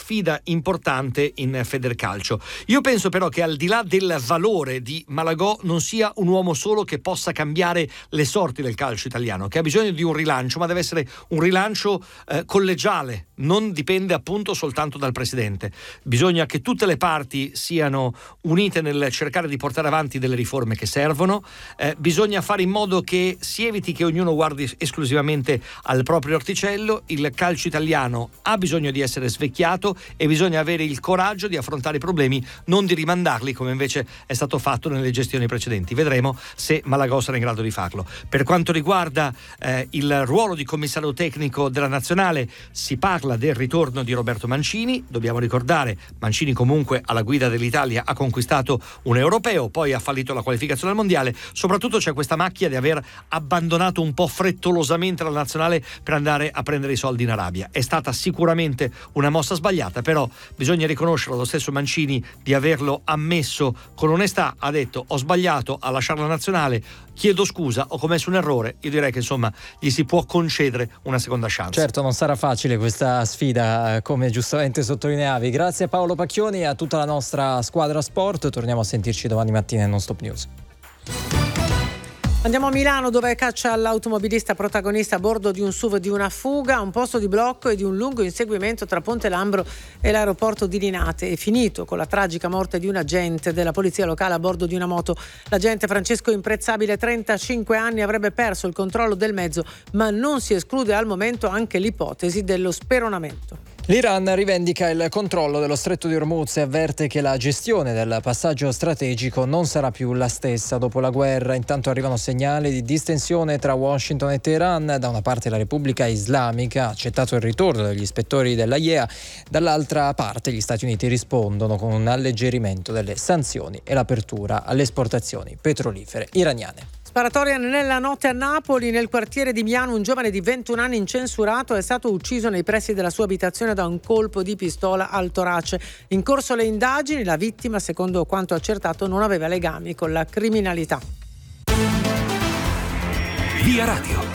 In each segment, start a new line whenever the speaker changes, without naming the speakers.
sfida importante in Federcalcio. Io penso però che al di là del valore di Malagò non sia un uomo solo che possa cambiare le sorti del calcio italiano, che ha bisogno di un rilancio, ma deve essere un rilancio collegiale, non dipende appunto soltanto dal presidente. Bisogna che tutte le parti siano unite nel cercare di portare avanti delle riforme che servono, bisogna fare in modo che si eviti che ognuno guardi esclusivamente al proprio orticello. Il calcio italiano ha bisogno di essere svecchiato e bisogna avere il coraggio di affrontare i problemi, non di rimandarli come invece è stato fatto nelle gestioni precedenti. Vedremo se Malagò sarà in grado di farlo. Per quanto riguarda il ruolo di commissario tecnico della nazionale, si parla del ritorno di Roberto Mancini. Dobbiamo ricordare, Mancini comunque alla guida dell'Italia ha conquistato un europeo, poi ha fallito la qualificazione al mondiale. Soprattutto c'è questa macchia di aver abbandonato un po' frettolosamente la nazionale per andare a prendere i soldi in Arabia. È stata sicuramente una mossa sbagliata, però bisogna riconoscere allo stesso Mancini di averlo ammesso con onestà. Ha detto: ho sbagliato a lasciare la nazionale, chiedo scusa, ho commesso un errore. Io direi che insomma gli si può concedere una seconda chance.
Certo, non sarà facile questa sfida, come giustamente sottolineavi. Grazie a Paolo Pacchioni e a tutta la nostra squadra sport. Torniamo a sentirci domani mattina in Non Stop News.
Andiamo a Milano, dove caccia all'automobilista protagonista a bordo di un SUV di una fuga, un posto di blocco e di un lungo inseguimento tra Ponte Lambro e l'aeroporto di Linate. È finito con la tragica morte di un agente della polizia locale a bordo di una moto. L'agente Francesco Imprezzabile, 35 anni, avrebbe perso il controllo del mezzo, ma non si esclude al momento anche l'ipotesi dello speronamento.
L'Iran rivendica il controllo dello stretto di Hormuz e avverte che la gestione del passaggio strategico non sarà più la stessa dopo la guerra. Intanto arrivano segnali di distensione tra Washington e Teheran. Da una parte la Repubblica Islamica ha accettato il ritorno degli ispettori dell'AIEA, dall'altra parte gli Stati Uniti rispondono con un alleggerimento delle sanzioni e l'apertura alle esportazioni petrolifere iraniane.
Sparatoria nella notte a Napoli, nel quartiere di Miano. Un giovane di 21 anni incensurato è stato ucciso nei pressi della sua abitazione da un colpo di pistola al torace. In corso le indagini, la vittima, secondo quanto accertato, non aveva legami con la criminalità.
Via Radio.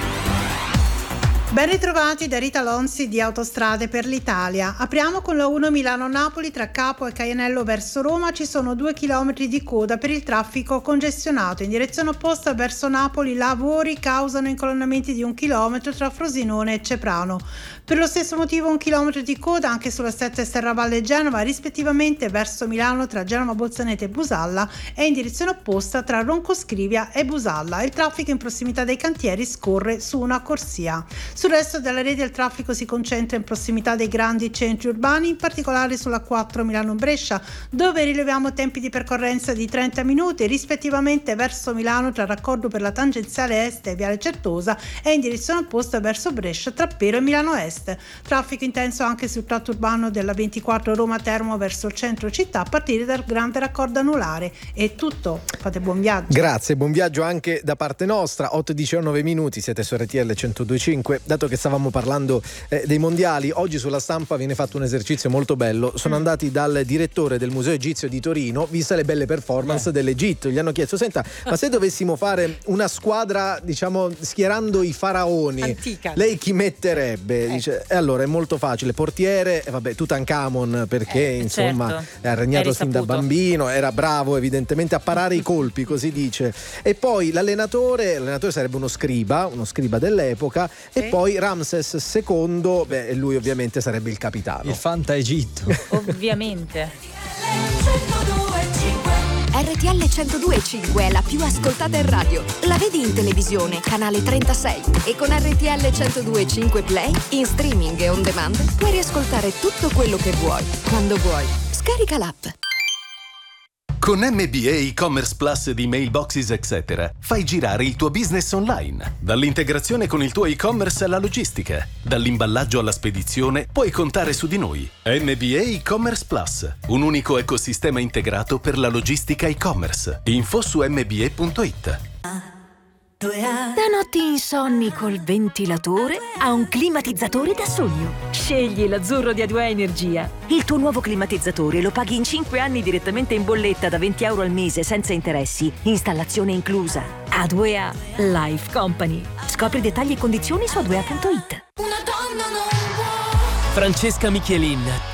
Ben ritrovati da Rita Lonzi di Autostrade per l'Italia. Apriamo con la 1 Milano-Napoli. Tra Capo e Caianello verso Roma ci sono 2 chilometri di coda per il traffico congestionato. In direzione opposta verso Napoli lavori causano incolonnamenti di 1 chilometro tra Frosinone e Ceprano. Per lo stesso motivo 1 chilometro di coda anche sulla 7 Serravalle Genova, rispettivamente verso Milano tra Genova Bolzaneto e Busalla, e in direzione opposta tra Roncoscrivia e Busalla. Il traffico in prossimità dei cantieri scorre su una corsia. Sul resto della rete il traffico si concentra in prossimità dei grandi centri urbani, in particolare sulla 4 Milano-Brescia, dove rileviamo tempi di percorrenza di 30 minuti, rispettivamente verso Milano tra raccordo per la tangenziale est e Viale Certosa, e in direzione opposta verso Brescia tra Pero e Milano Est. Traffico intenso anche sul tratto urbano della 24 Roma Termo verso il centro città, a partire dal grande raccordo anulare. È tutto, fate buon viaggio.
Grazie, buon viaggio anche da parte nostra. 8:19 minuti, siete su RTL 102.5. Dato che stavamo parlando dei mondiali, oggi sulla Stampa viene fatto un esercizio molto bello. Sono andati dal direttore del Museo Egizio di Torino, viste le belle performance dell'Egitto. Gli hanno chiesto: senta, ma se dovessimo fare una squadra, diciamo, schierando i faraoni,
antica,
lei chi metterebbe? Dice, e allora è molto facile, portiere, vabbè, Tutankhamon, perché insomma
certo,
ha regnato sin da bambino, era bravo evidentemente a parare i colpi, così dice. E poi l'allenatore sarebbe uno scriba dell'epoca, e poi Ramses II, beh, lui ovviamente sarebbe il capitano.
Il Fanta Egitto.
Ovviamente.
RTL 102.5 è la più ascoltata in radio. La vedi in televisione, canale 36. E con RTL 102.5 Play, in streaming e on demand, puoi riascoltare tutto quello che vuoi, quando vuoi. Scarica l'app.
Con MBA e-commerce plus di Mailboxes etc. fai girare il tuo business online. Dall'integrazione con il tuo e-commerce alla logistica, dall'imballaggio alla spedizione, puoi contare su di noi. MBA e-commerce plus, un unico ecosistema integrato per la logistica e-commerce. Info su mba.it.
Da notti insonni col ventilatore a un climatizzatore da sogno.
Scegli l'Azzurro di A2A Energia.
Il tuo nuovo climatizzatore lo paghi in 5 anni direttamente in bolletta da €20 al mese senza interessi. Installazione inclusa.
A2A Life Company.
Scopri dettagli e condizioni su a2a.it.
Francesca Michelin,